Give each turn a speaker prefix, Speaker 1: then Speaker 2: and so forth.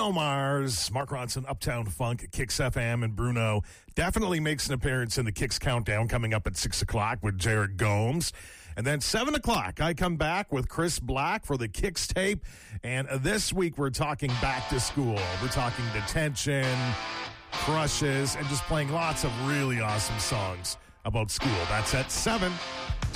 Speaker 1: Bruno Mars, Mark Ronson, Uptown Funk, Kicks FM, and Bruno definitely makes an appearance in the Kicks Countdown coming up at 6 o'clock with Jared Gomes. And then 7 o'clock, I come back with Chris Black for the Kicks tape. And this week, we're talking back to school. We're talking detention, crushes, and just playing lots of really awesome songs about school. That's at 7.